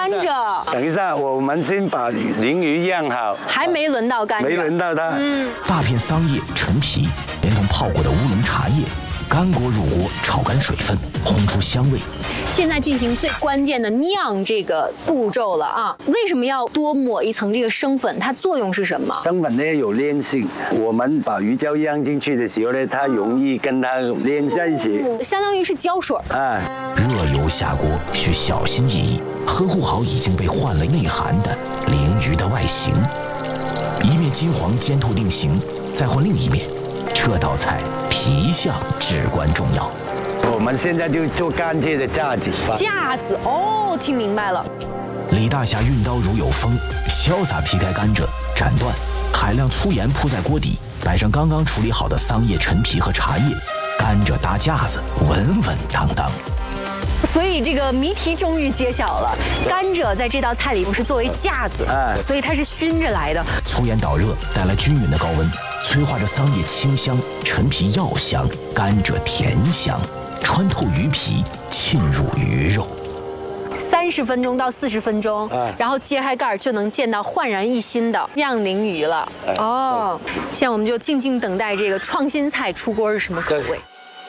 甘蔗。 等一下，我们先把鲮鱼样好。 还没轮到甘蔗。 没轮到它。 大片桑叶、陈皮，连同泡过的乌龙茶叶，干锅入锅，炒干水分，烘出香味。 现在进行最关键的酿这个步骤了啊！为什么要多抹一层这个生粉？它作用是什么？ 生粉呢有粘性，我们把鱼胶酿进去的时候呢，它容易跟它粘在一起， 相当于是胶水。 热油下锅，需小心翼翼，呵护好已经被换了内涵的鲮鱼的外形。一面金黄煎透定型，再换另一面。这道菜皮相至关重要。 我们现在就做甘蔗的架子。 架子哦，听明白了。 李大侠运刀如有风，潇洒劈开甘蔗，斩断，海量粗盐铺在锅底，摆上刚刚处理好的桑叶、陈皮和茶叶，甘蔗搭架子，稳稳当当。 所以这个谜题终于揭晓了，甘蔗在这道菜里是作为架子，所以它是熏着来的。 粗盐导热，带来均匀的高温，催化着桑叶清香、陈皮药香、甘蔗甜香，穿透鱼皮，沁入鱼肉。 30分钟到40分钟，然后揭开盖就能见到焕然一新的酿鲮鱼了。哦，现在我们就静静等待这个创新菜出锅是什么口味。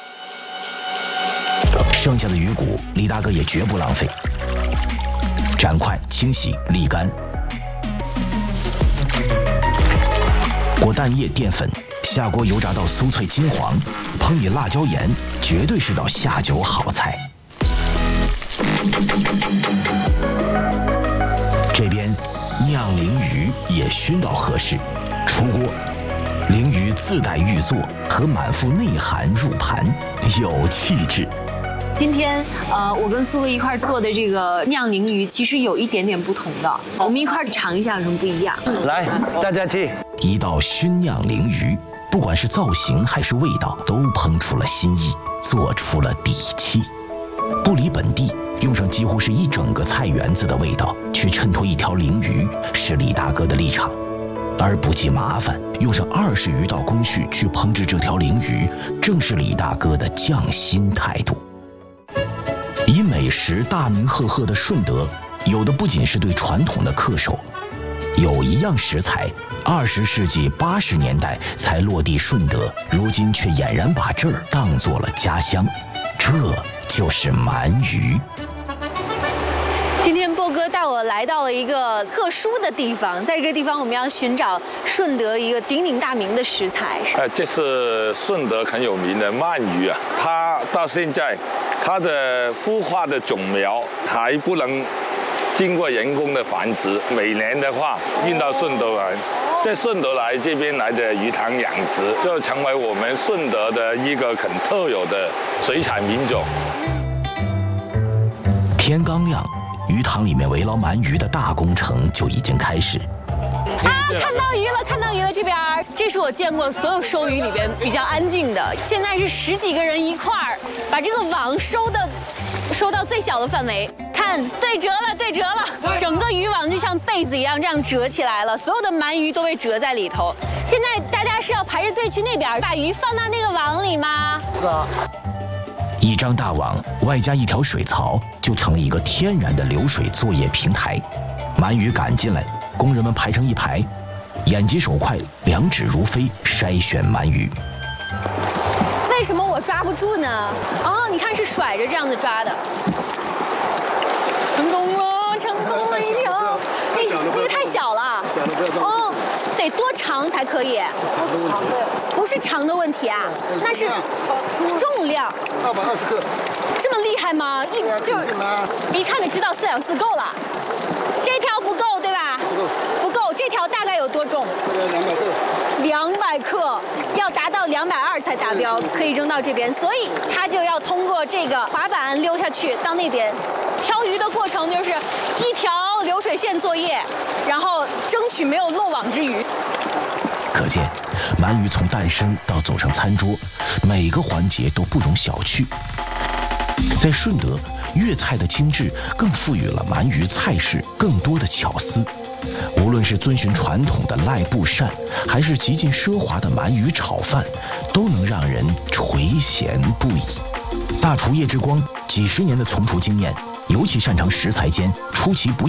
剩下的鱼骨，李大哥也绝不浪费，斩块、清洗、沥干。裹蛋液、淀粉，下锅油炸到酥脆金黄，烹以辣椒盐，绝对是道下酒好菜。这边酿鲮鱼也熏到合适，出锅，鲮鱼自带玉座和满腹内涵入盘，有气质。 今天我跟苏慧一块做的这个酿鲮鱼，其实有一点点不同的，我们一块尝一下有什么不一样。 来，大家去。 一道熏酿鲮鱼，不管是造型还是味道，都烹出了新意，做出了底气。不离本地，用上几乎是一整个菜园子的味道去衬托一条鲮鱼，是李大哥的立场。而不计麻烦，用上20余道工序去烹制这条鲮鱼，正是李大哥的匠心态度。以美食大名赫赫的顺德，有的不仅是对传统的恪守，有一样食材，20世纪80年代才落地顺德，如今却俨然把这儿当作了家乡，这就是鳗鱼。 今天波哥带我来到了一个特殊的地方，在这个地方我们要寻找顺德一个鼎鼎大名的食材。 这是顺德很有名的鳗鱼啊，它到现在它的孵化的种苗还不能经过人工的繁殖，每年的话运到顺德来，在顺德来这边来的鱼塘养殖，就成为我们顺德的一个很特有的水产品种。 天刚亮，鱼塘里面围捞鳗鱼的大工程就已经开始。 看到鱼了，看到鱼了！这边，这是我见过所有收鱼里边比较安静的。现在是10几个人一块儿把这个网收到最小的范围。看，对折了，对折了，整个渔网就像被子一样这样折起来了，所有的鳗鱼都被折在里头。现在大家是要排着队去那边把鱼放到那个网里吗？ 是啊。 一张大网外加一条水槽，就成了一个天然的流水作业平台。鳗鱼赶进来，工人们排成一排，眼疾手快，2指如飞，筛选鳗鱼。 为什么我抓不住呢？哦，你看是甩着这样子抓的。成功了，成功了一条！那个太小了。哦，得多长才可以？不是长的问题啊，那是重量。 220克。 这么厉害吗？一看就知道4两4够了。这条不够对吧？不够。这条大概有多重？200克，要达到220才达标，可以扔到这边，所以它就要通过这个滑板溜下去到那边。挑鱼的过程就是一条流水线作业，然后争取没有漏网之鱼。 可见，鳗鱼从诞生到走上餐桌，每个环节都不容小觑。在顺德，粤菜的精致更赋予了鳗鱼菜式更多的巧思。无论是遵循传统的赖布扇，还是极尽奢华的鳗鱼炒饭，都能让人垂涎不已。大厨叶之光几10年的从厨经验，尤其擅长食材间出其不意